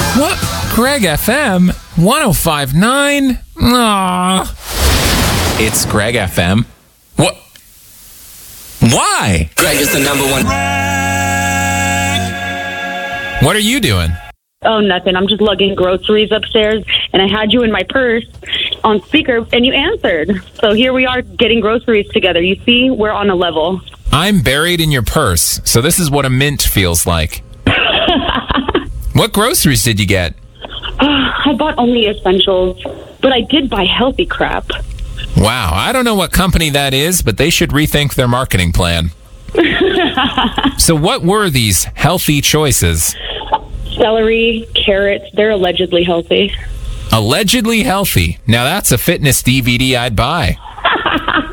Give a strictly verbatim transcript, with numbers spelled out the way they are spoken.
What? Greg F M one oh five point nine? Aww. It's Greg F M. What? Why? Greg is the number one. What are you doing? Oh, nothing. I'm just lugging groceries upstairs, and I had you in my purse on speaker, and you answered. So here we are getting groceries together. You see, we're on a level. I'm buried in your purse, so this is what a mint feels like. What groceries did you get? Uh, I bought only essentials, but I did buy healthy crap. Wow, I don't know what company that is, but they should rethink their marketing plan. So what were these healthy choices? Celery, carrots, they're allegedly healthy. Allegedly healthy. Now that's a fitness D V D I'd buy.